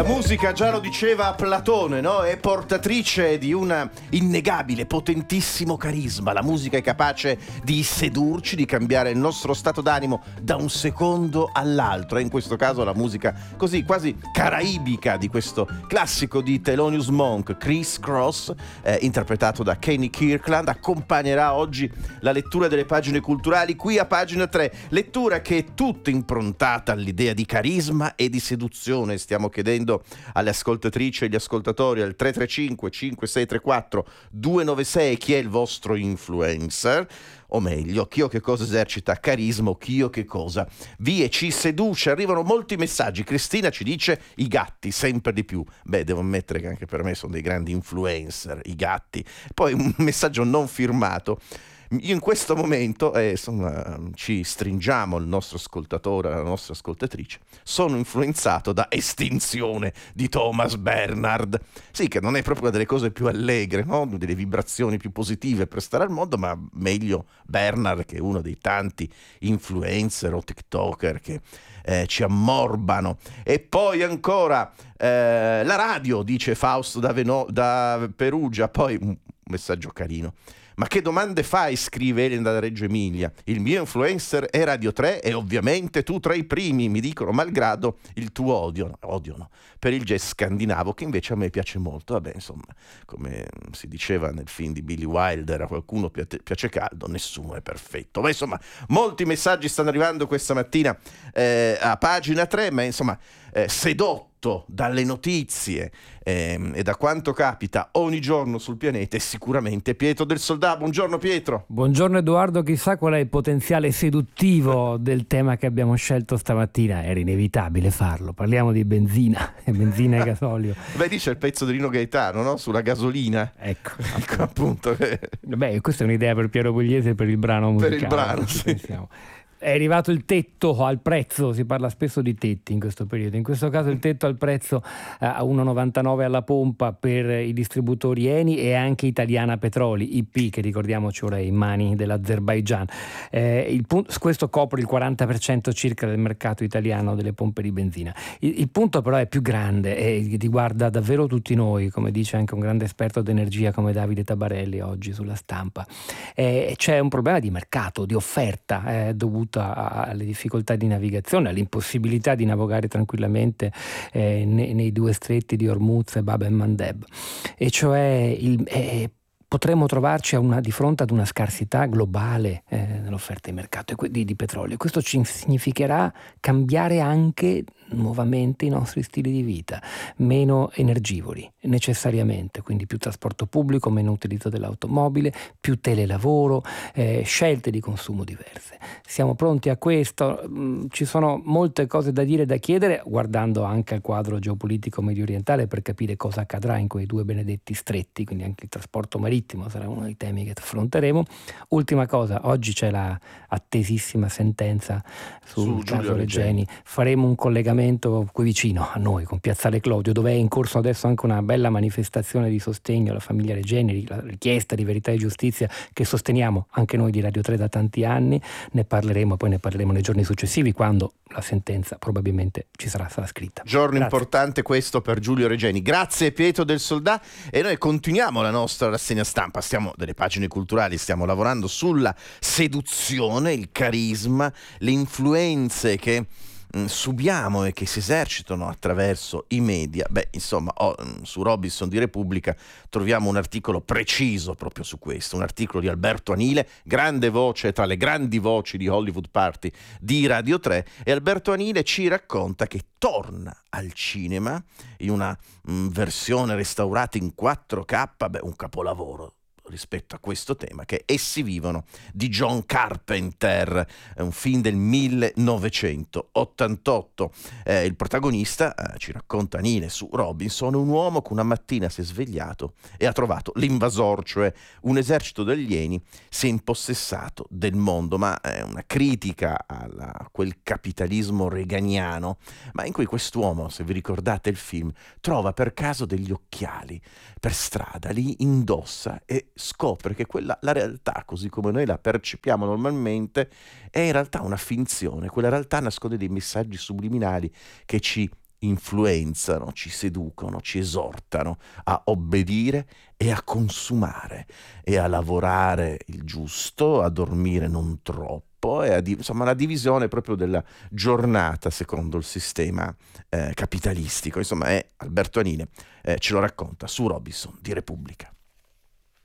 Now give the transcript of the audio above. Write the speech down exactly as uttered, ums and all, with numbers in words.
La musica, già lo diceva Platone, no? È portatrice di un innegabile, potentissimo carisma. La musica è capace di sedurci, di cambiare il nostro stato d'animo da un secondo all'altro. E in questo caso la musica così quasi caraibica di questo classico di Thelonious Monk, Criss Cross, eh, interpretato da Kenny Kirkland, accompagnerà oggi la lettura delle pagine culturali qui a pagina tre. Lettura che è tutta improntata all'idea di carisma e di seduzione. Stiamo chiedendo alle ascoltatrici e agli ascoltatori al tre tre cinque cinque sei tre quattro due nove sei chi è il vostro influencer, o meglio, chi o che cosa esercita carisma o chi o che cosa vi e ci seduce. Arrivano molti messaggi. Cristina ci dice i gatti sempre di più. Beh, devo ammettere che anche per me sono dei grandi influencer i gatti. Poi un messaggio non firmato. In questo momento, eh, insomma, ci stringiamo il nostro ascoltatore, la nostra ascoltatrice. Sono influenzato da Estinzione di Thomas Bernhard. Sì, che non è proprio una delle cose più allegre, no? Delle vibrazioni più positive per stare al mondo, ma meglio Bernhard, che è uno dei tanti influencer o tiktoker che eh, ci ammorbano. E poi ancora eh, la radio, dice Fausto da, Veno- da Perugia. Poi un messaggio carino. Ma che domande fai? Scrive Elena da Reggio Emilia. Il mio influencer è Radio tre e ovviamente tu tra i primi, mi dicono, malgrado il tuo odio, odiano per il jazz scandinavo, che invece a me piace molto. Vabbè, insomma, come si diceva nel film di Billy Wilder, a qualcuno piace, piace caldo, nessuno è perfetto. Ma insomma, molti messaggi stanno arrivando questa mattina eh, a pagina tre, ma insomma, eh, sedotto dalle notizie ehm, e da quanto capita ogni giorno sul pianeta è sicuramente Pietro del Soldà. Buongiorno Pietro. Buongiorno Edoardo, chissà qual è il potenziale seduttivo del tema che abbiamo scelto stamattina. Era inevitabile farlo, parliamo di benzina, benzina e gasolio. Beh, dice il pezzo di Rino Gaetano, no? Sulla gasolina. Ecco, ecco appunto. Beh, questa è un'idea per Piero Pugliese e per il brano musicale. Per il brano, sì. Pensiamo. È arrivato il tetto al prezzo, si parla spesso di tetti in questo periodo, in questo caso il tetto al prezzo a uno virgola novantanove alla pompa per i distributori Eni e anche Italiana Petroli, I P, che ricordiamoci ora è in mani dell'Azerbaigian. Eh, il punto, questo copre il quaranta per cento circa del mercato italiano delle pompe di benzina. Il, il punto però è più grande e riguarda davvero tutti noi, come dice anche un grande esperto d'energia come Davide Tabarelli oggi sulla Stampa. Eh, c'è un problema di mercato, di offerta eh, dovuto alle difficoltà di navigazione, all'impossibilità di navigare tranquillamente eh, nei, nei due stretti di Hormuz e Bab el-Mandeb, e cioè il, eh, potremmo trovarci a una, di fronte ad una scarsità globale eh, nell'offerta di mercato di, di petrolio. Questo ci significherà cambiare anche nuovamente i nostri stili di vita, meno energivori necessariamente, quindi più trasporto pubblico, meno utilizzo dell'automobile, più telelavoro, eh, scelte di consumo diverse. Siamo pronti a questo? Mm, ci sono molte cose da dire e da chiedere, guardando anche al quadro geopolitico medio orientale per capire cosa accadrà in quei due benedetti stretti, quindi anche il trasporto marittimo sarà uno dei temi che affronteremo. Ultima cosa, oggi c'è la attesissima sentenza sul Su caso Giulio Regeni. Regeni. Faremo un collegamento qui vicino a noi con Piazzale Clodio, dove è in corso adesso anche una bella manifestazione di sostegno alla famiglia Regeni, la richiesta di verità e giustizia che sosteniamo anche noi di Radio tre da tanti anni. Ne parleremo, poi ne parleremo nei giorni successivi, quando la sentenza probabilmente ci sarà, sarà scritta. Giorno Grazie. Importante questo per Giulio Regeni. Grazie Pietro del Soldà, e noi continuiamo la nostra rassegna stampa. Stiamo delle pagine culturali, stiamo lavorando sulla seduzione, il carisma, le influenze che subiamo e che si esercitano attraverso i media. Beh, insomma, oh, su Robinson di Repubblica troviamo un articolo preciso proprio su questo, un articolo di Alberto Anile, grande voce tra le grandi voci di Hollywood Party di Radio tre, e Alberto Anile ci racconta che torna al cinema in una mh, versione restaurata in quattro K, beh, un capolavoro rispetto a questo tema, che Essi vivono di John Carpenter, è un film del millenovecentottantotto. Eh, il protagonista, eh, ci racconta Nile su Robinson, un uomo che una mattina si è svegliato e ha trovato l'invasor, cioè un esercito degli alieni si è impossessato del mondo, ma è una critica alla, a quel capitalismo reganiano, ma in cui quest'uomo, se vi ricordate il film, trova per caso degli occhiali per strada, li indossa e scopre che quella, la realtà, così come noi la percepiamo normalmente, è in realtà una finzione. Quella realtà nasconde dei messaggi subliminali che ci influenzano, ci seducono, ci esortano a obbedire e a consumare e a lavorare il giusto, a dormire non troppo e a di- insomma la divisione proprio della giornata secondo il sistema eh, capitalistico. Insomma, è Alberto Anine, eh, ce lo racconta su Robinson di Repubblica.